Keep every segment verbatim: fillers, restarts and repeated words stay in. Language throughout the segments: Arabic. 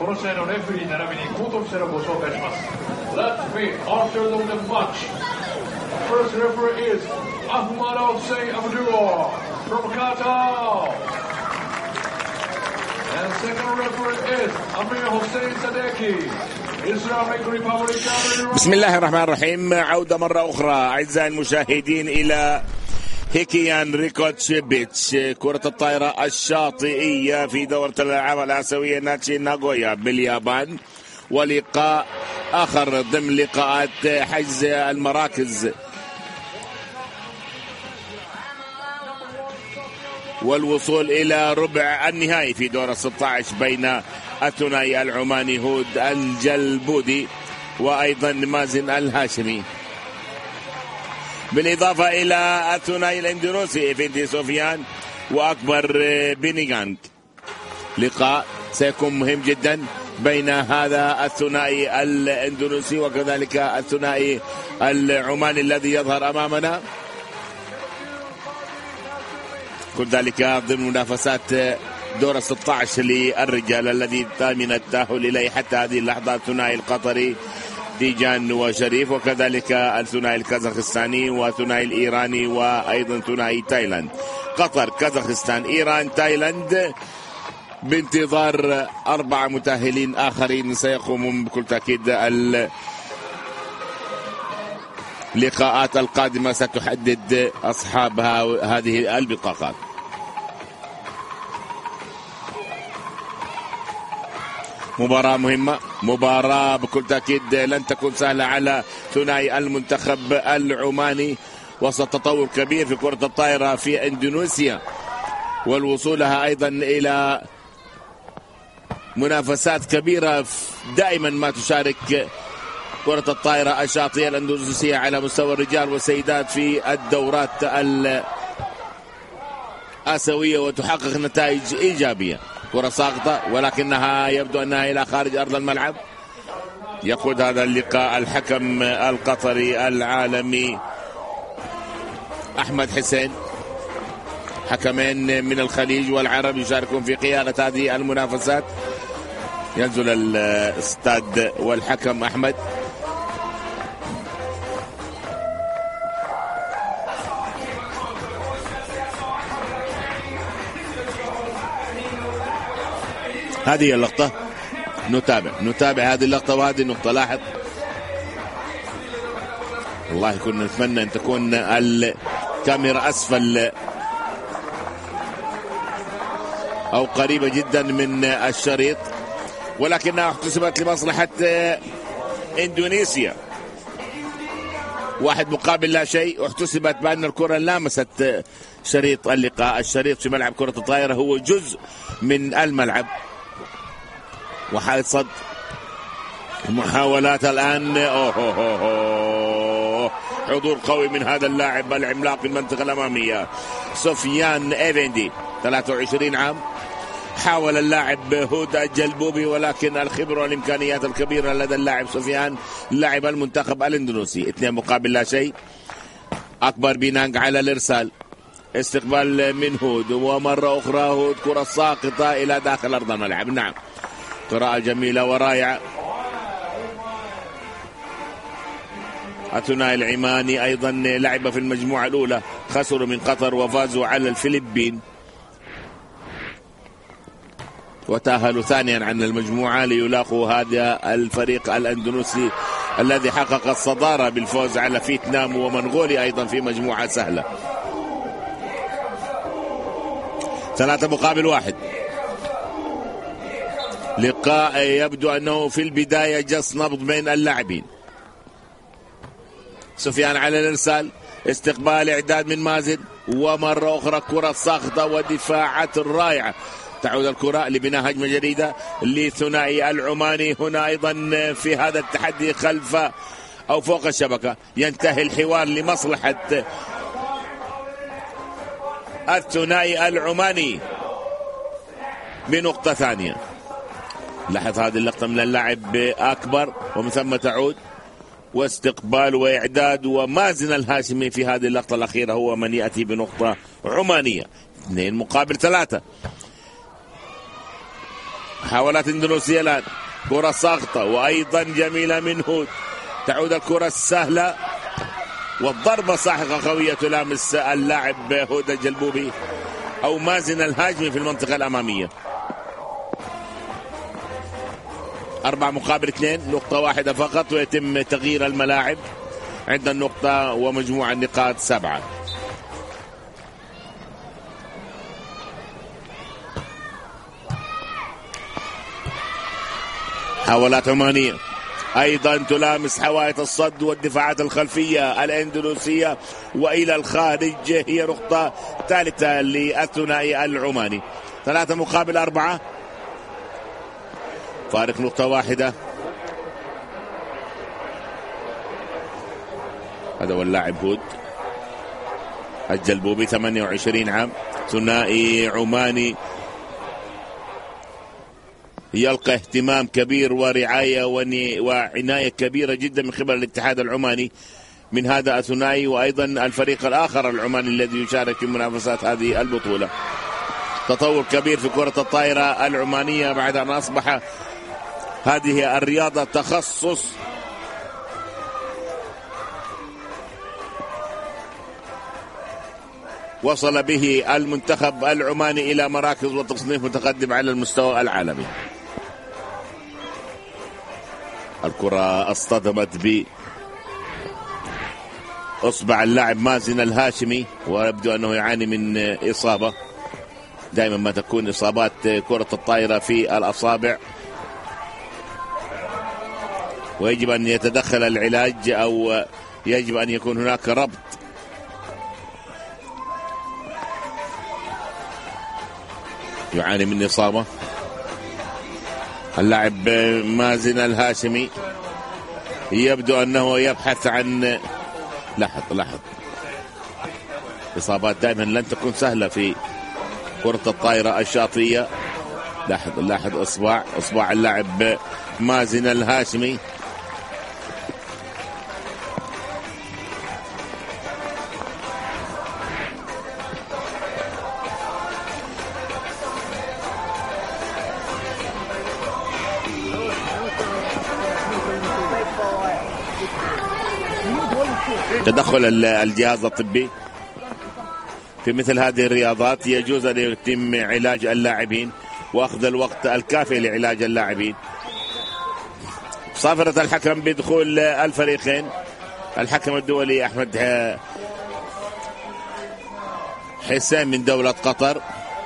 この試合のレフェリー並びにコート記者をご紹介します。 Let's meet authors of the match. First referee is Ahmad Hossein Abdullah from Qatar. And second referee is Amir Hossein Sadeki. بسم الله الرحمن الرحيم. عودة مرة أخرى أعزائي المشاهدين إلى هيكيان ريكوتشيبيتش، كرة الطائرة الشاطئية في دورة الألعاب الآسيوية ناتشي ناغويا باليابان، ولقاء آخر ضمن لقاءات حجز المراكز والوصول إلى ربع النهائي في دور ستة عشر بين الثنائي العماني هود الجلبودي وأيضا مازن الهاشمي، بالإضافة إلى الثنائي الإندونيسي إفندي سوفيان وأكبر بينيغانغ. لقاء سيكون مهم جدا بين هذا الثنائي الإندونيسي وكذلك الثنائي العماني الذي يظهر أمامنا، كل ذلك ضمن منافسات دور ستة عشر للرجال الذي ضامن التأهل إليه حتى هذه اللحظة الثنائي القطري ديجان وشريف، وكذلك الثنائي الكازاخستاني وثنائي الإيراني وأيضا ثنائي تايلاند. قطر، كازاخستان، إيران، تايلاند، بانتظار أربع متأهلين آخرين سيقومون بكل تأكيد. اللقاءات القادمة ستحدد أصحاب هذه البطاقات. مباراة مهمة، مباراة بكل تأكيد لن تكون سهلة على ثنائي المنتخب العماني وسط تطور كبير في كرة الطائرة في إندونيسيا والوصولها أيضا إلى منافسات كبيرة. دائما ما تشارك كرة الطائرة الشاطئية الإندونيسية على مستوى الرجال والسيدات في الدورات الآسيوية وتحقق نتائج إيجابية. كرة ساقطة ولكنها يبدو أنها إلى خارج أرض الملعب. يقود هذا اللقاء الحكم القطري العالمي أحمد حسين. حكمين من الخليج والعرب يشاركون في قيادة هذه المنافسات. ينزل الاستاد والحكم أحمد. هذه اللقطة، نتابع نتابع هذه اللقطة وهذه النقطة. لاحظ والله كنا نتمنى أن تكون الكاميرا أسفل أو قريبة جدا من الشريط، ولكنها احتسبت لمصلحة إندونيسيا. واحد مقابل لا شيء، احتسبت بأن الكرة لامست شريط اللقاء. الشريط في ملعب كرة الطائرة هو جزء من الملعب. وحائط صد، محاولات الآن. أوه أوه أوه. حضور قوي من هذا اللاعب العملاق في المنطقة الأمامية سفيان إفندي، ثلاثة وعشرين عام. حاول اللاعب هود الجلبوبي ولكن الخبرة والإمكانيات الكبيرة لدى اللاعب سفيان لاعب المنتخب الإندونيسي. اثنين مقابل لا شيء. أكبر بينانغ على الإرسال، استقبال من هود ومرة أخرى هود، كرة ساقطة إلى داخل أرض الملعب. نعم، قراءة جميلة ورائعة. الثنائي العماني أيضا لعب في المجموعة الأولى، خسروا من قطر وفازوا على الفلبين وتأهلوا ثانيا عن المجموعة ليلاقوا هذا الفريق الأندونيسي الذي حقق الصدارة بالفوز على فيتنام ومنغوليا أيضا في مجموعة سهلة. ثلاثة مقابل واحد. لقاء يبدو أنه في البداية جس نبض بين اللاعبين. سفيان على الإرسال، استقبال إعداد من مازن، ومرة أخرى كرة ساقطة ودفاعات رائعة. تعود الكرة لبناء هجمة جديدة للثنائي العماني هنا أيضا في هذا التحدي خلف أو فوق الشبكة. ينتهي الحوار لمصلحة الثنائي العماني بنقطة ثانية. لاحظ هذه اللقطة من اللاعب أكبر ومن ثم تعود واستقبال وإعداد، ومازن الهاشمي في هذه اللقطة الأخيرة هو من يأتي بنقطة عمانية. اثنين مقابل ثلاثة. حاولت اندونيسيا الآن كرة ساقطة وأيضا جميلة من هود. تعود الكرة السهلة والضربة ساحقة قوية تلامس اللاعب هود الجلبوبي أو مازن الهاشمي في المنطقة الأمامية. أربعة مقابل اثنين، نقطة واحدة فقط ويتم تغيير الملاعب عند النقطة ومجموع النقاط سبعة. حاولات عمانية أيضا تلامس حوائط الصد والدفاعات الخلفية الإندونيسية وإلى الخارج. هي نقطة ثالثة للثنائي العماني. ثلاثة مقابل أربعة، فارق نقطة واحدة. هذا هو اللاعب هود الجلبوبي، ثمانية وعشرين عام، ثنائي عماني يلقى اهتمام كبير ورعاية وعناية كبيرة جدا من قبل الاتحاد العماني من هذا الثنائي وأيضا الفريق الآخر العماني الذي يشارك في منافسات هذه البطولة. تطور كبير في كرة الطائرة العمانية بعد أن أصبح هذه الرياضة تخصص وصل به المنتخب العماني إلى مراكز وتصنيف متقدم على المستوى العالمي. الكرة اصطدمت بأصبع اللاعب مازن الهاشمي ويبدو أنه يعاني من إصابة. دائما ما تكون إصابات كرة الطائرة في الأصابع ويجب أن يتدخل العلاج أو يجب أن يكون هناك ربط. يعاني من إصابة اللاعب مازن الهاشمي، يبدو أنه يبحث عن لاحظ لاحظ إصابات دائما لن تكون سهلة في كرة الطائرة الشاطئية. لاحظ لاحظ إصبع إصبع اللاعب مازن الهاشمي. تدخل الجهاز الطبي في مثل هذه الرياضات يجوز أن يتم علاج اللاعبين وأخذ الوقت الكافي لعلاج اللاعبين. صافرة الحكم بدخول الفريقين، الحكم الدولي أحمد حسين من دولة قطر.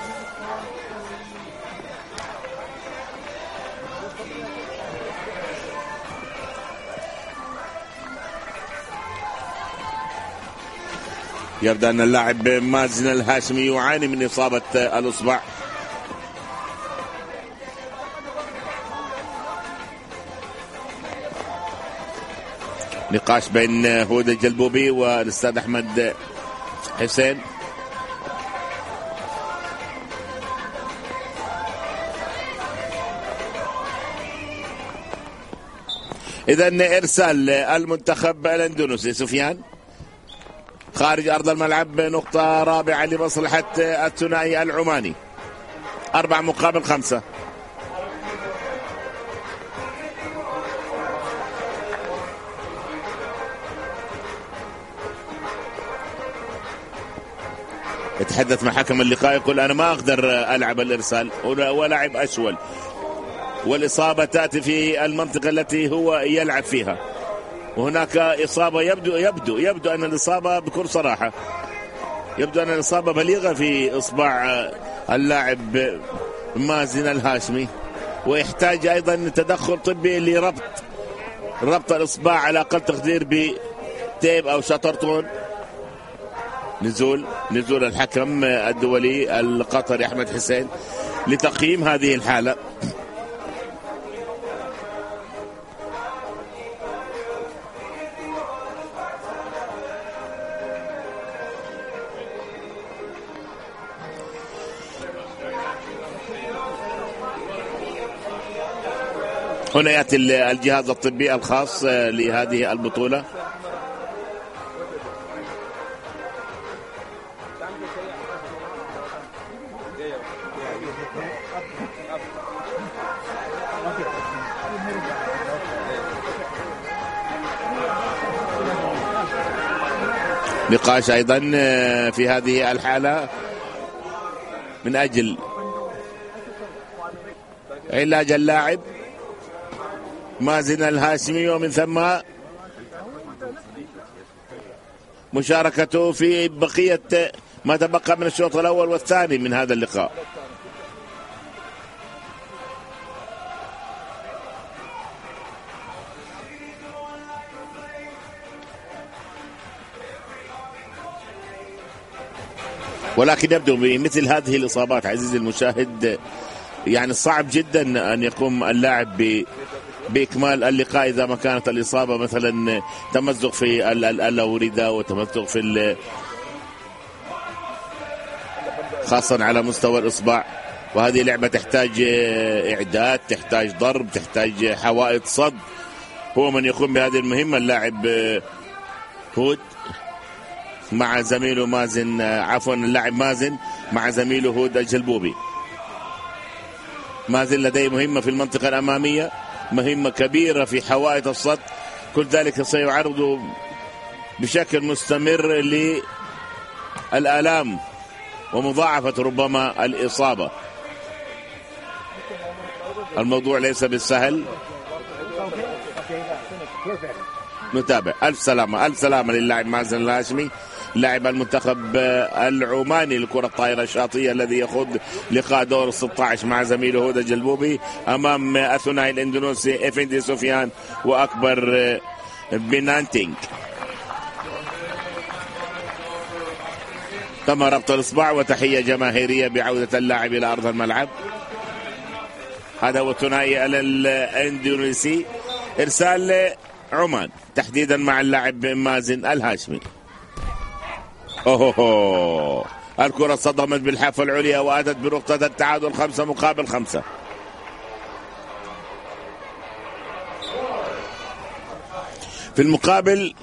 يبدو أن اللاعب مازن الهاشمي يعاني من إصابة الأصبع. نقاش بين هود الجلبوبي والأستاذ أحمد حسين. إذن إرسال المنتخب الإندونيسي. سفيان خارج أرض الملعب، نقطة رابعة لمصلحة الثنائي العماني. أربعة مقابل خمسة. يتحدث مع حكم اللقاء يقول أنا ما أقدر ألعب الإرسال ولاعب أشول، والإصابة تأتي في المنطقة التي هو يلعب فيها، وهناك إصابة يبدو يبدو يبدو أن الإصابة بكل صراحة يبدو أن الإصابة بليغة في إصبع اللاعب مازن الهاشمي، ويحتاج أيضا تدخل طبي لربط ربط الإصبع على أقل تقدير بتيب أو شطرطون. نزول نزول الحكم الدولي القطري أحمد حسين لتقييم هذه الحالة. هنا يأتي الجهاز الطبي الخاص لهذه البطولة. نقاش أيضا في هذه الحالة من أجل علاج اللاعب مازن الهاشمي، ومن ثم مشاركته في بقية ما تبقى من الشوط الأول والثاني من هذا اللقاء. ولكن يبدو بمثل هذه الإصابات عزيزي المشاهد يعني صعب جدا أن يقوم اللاعب بإكمال اللقاء إذا ما كانت الإصابة مثلا تمزق في الأوردة وتمزق في خاصة على مستوى الإصبع، وهذه لعبة تحتاج إعداد، تحتاج ضرب، تحتاج حوائط صد. هو من يقوم بهذه المهمة اللاعب هود مع زميله مازن، عفوا اللاعب مازن مع زميله هود الجلبوبي. مازن لديه مهمة في المنطقة الأمامية، مهمة كبيرة في حوائط الصد، كل ذلك سيعرض بشكل مستمر للآلام ومضاعفة ربما الإصابة. الموضوع ليس بالسهل. نتابع. ألف سلامة ألف سلامة للاعب مازن الهاشمي لاعب المنتخب العماني لكرة الطائرة الشاطئية الذي يخوض لقاء دور ستة عشر مع زميله هود الجلبوبي أمام الثنائي الإندونيسي إفندي سفيان وأكبر بنانتينج. تم ربط الإصبع وتحية جماهيرية بعودة اللاعب إلى أرض الملعب. هذا هو الثنائي الإندونيسي. إرسال عمان تحديدا مع اللاعب مازن الهاشمي. أوه الكرة صدمت بالحافة العليا وأتت بنقطة التعادل خمسة مقابل خمسة. في المقابل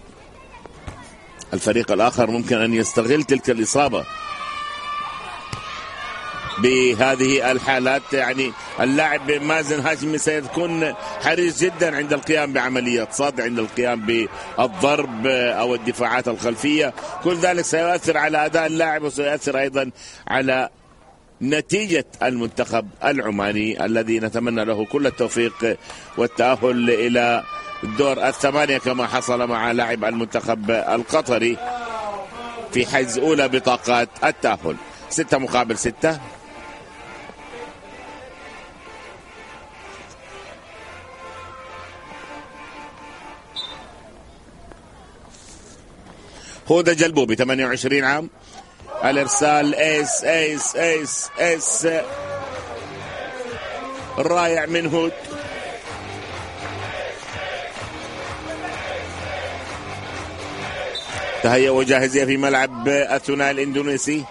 الفريق الآخر ممكن أن يستغل تلك الإصابة بهذه الحالات. يعني اللاعب مازن هاشمي سيكون حريص جدا عند القيام بعملية صد، عند القيام بالضرب أو الدفاعات الخلفية. كل ذلك سيؤثر على أداء اللاعب وسيؤثر أيضا على نتيجة المنتخب العماني الذي نتمنى له كل التوفيق والتأهل إلى الدور الثمانية كما حصل مع لاعب المنتخب القطري في حيز أولى بطاقات التأهل. ستة مقابل ستة. هود الجلبوبي ثمانية وعشرين عام. الإرسال ايس ايس ايس ايس رائع من هود. تهيأ وجاهزية في ملعب الثنائي الإندونيسي.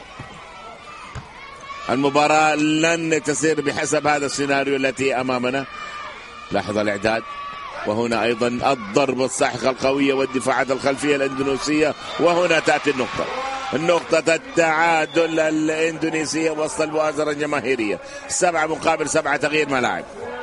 المباراة لن تسير بحسب هذا السيناريو التي أمامنا. لاحظ الإعداد، وهنا أيضا الضربة الساحقة القوية والدفاعات الخلفية الإندونيسية، وهنا تأتي النقطة النقطة التعادل الإندونيسية وسط المؤازرة الجماهيرية. سبعة مقابل سبعة. تغيير ملاعب.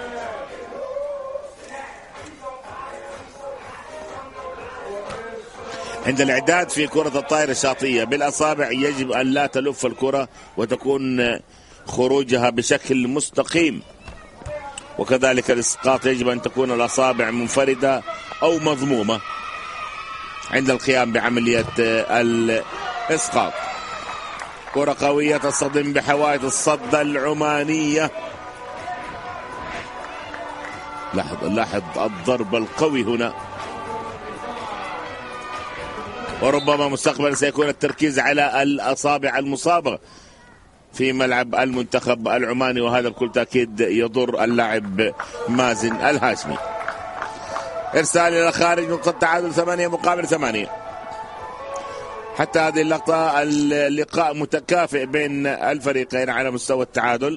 عند الإعداد في كرة الطائرة الشاطئية بالأصابع يجب أن لا تلف الكرة وتكون خروجها بشكل مستقيم، وكذلك الإسقاط يجب أن تكون الأصابع منفردة أو مضمومة عند القيام بعملية الإسقاط. كرة قوية تصطدم بحوائط الصد العمانية. لاحظ لاحظ الضرب القوي هنا، وربما مستقبلا سيكون التركيز على الأصابع المصابة في ملعب المنتخب العماني، وهذا بكل تأكيد يضر اللاعب مازن الهاشمي. إرسال إلى خارج نقطة تعادل ثمانية مقابل ثمانية. حتى هذه اللقطة اللقاء متكافئ بين الفريقين على مستوى التعادل.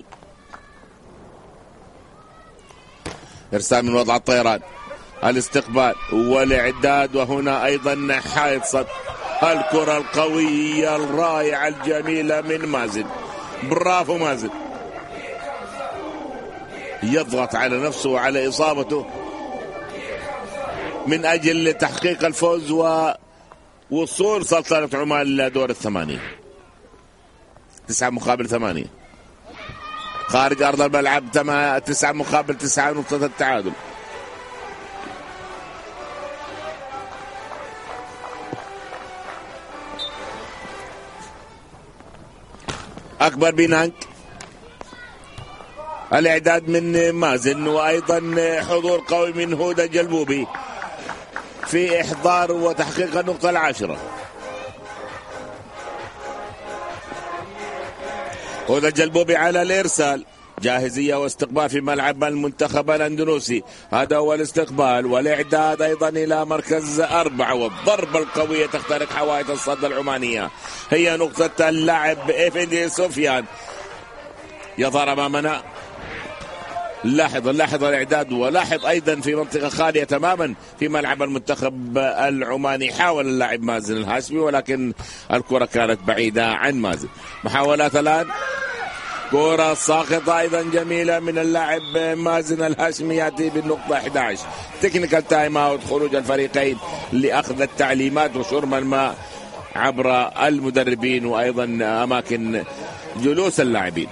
إرسال من وضع الطيران، الاستقبال والإعداد، وهنا أيضا حائط صد. الكرة القوية الرائعة الجميلة من مازن. برافو مازن، يضغط على نفسه وعلى إصابته من أجل تحقيق الفوز وصول سلطنة عمان لدور الثمانية. تسعة مقابل ثمانية خارج أرض الملعب. تسعة مقابل تسعة نقطة التعادل. أكبر بينانك. الإعداد من مازن وأيضا حضور قوي من هدى الجلبوبي في إحضار وتحقيق النقطة العاشرة. هدى الجلبوبي على الإرسال. جاهزية واستقبال في ملعب المنتخب الأندونيسي. هذا هو الاستقبال والإعداد أيضا إلى مركز أربعة، والضربة القوية تخترق حوائط الصد العمانية. هي نقطة اللاعب إفندي سفيان. يظهر أمامنا. لاحظ لاحظ الإعداد، ولاحظ أيضا في منطقة خالية تماما في ملعب المنتخب العماني. حاول اللاعب مازن الهاشمي ولكن الكرة كانت بعيدة عن مازن. محاولات الآن. كرة ساقطة أيضا جميلة من اللاعب مازن الهاشمي يأتي بالنقطة أحد عشر. تكنيكال تايم اوت. خروج الفريقين لأخذ التعليمات وشرب الماء عبر المدربين وأيضا أماكن جلوس اللاعبين.